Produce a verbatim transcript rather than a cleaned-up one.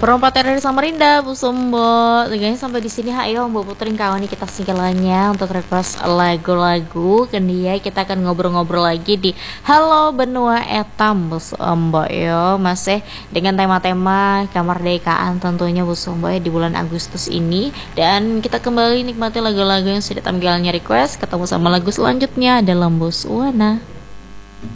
Perompak dari Samarinda, Bu Sombo. Guys, sampai di sini ayo Mbak Putri kawan nih kita singgalannya untuk request lagu-lagu. Kemudian kita akan ngobrol-ngobrol lagi di Halo Benua Etam, Bu Sombo yo. Masih dengan tema-tema kemerdekaan tentunya Bu Sombo ya di bulan Agustus ini. Dan kita kembali nikmati lagu-lagu yang sudah tampilnya request. Ketemu sama lagu selanjutnya dalam Boswana.